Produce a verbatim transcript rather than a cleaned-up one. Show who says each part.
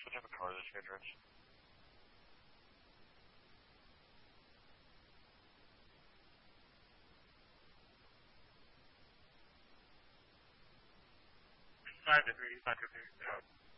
Speaker 1: what type of car is this guy drives? Five to three, five to three.